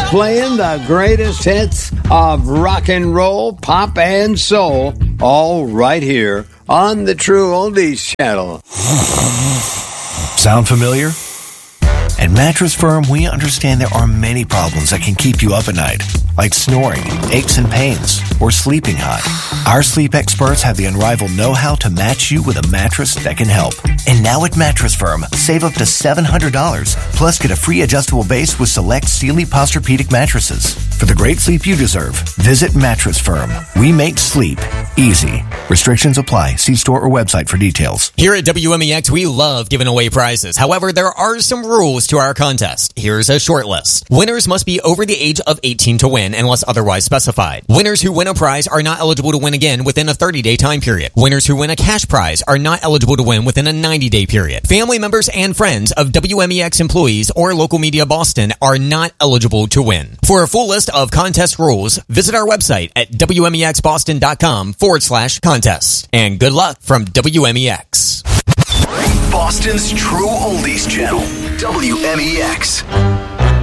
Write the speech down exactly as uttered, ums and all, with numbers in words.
playing the greatest hits of rock and roll, pop, and soul, all right here on the True Oldies Channel. Sound familiar? At Mattress Firm, we understand there are many problems that can keep you up at night, like snoring, aches and pains, or sleeping hot. Our sleep experts have the unrivaled know-how to match you with a mattress that can help. And now at Mattress Firm, save up to seven hundred dollars, plus get a free adjustable base with select Sealy Posturepedic mattresses. For the great sleep you deserve, visit Mattress Firm. We make sleep easy. Restrictions apply. See store or website for details. Here at W M E X, we love giving away prizes. However, there are some rules to our contest. Here's a short list. Winners must be over the age of eighteen to win unless otherwise specified. Winners who win a prize are not eligible to win again within a thirty-day time period. Winners who win a cash prize are not eligible to win within a ninety-day period. Family members and friends of W M E X employees or Local Media Boston are not eligible to win. For a full list of contest rules, visit our website at W M E X Boston dot com forward slash contests. And good luck from W M E X. Boston's True Oldies Channel, W M E X.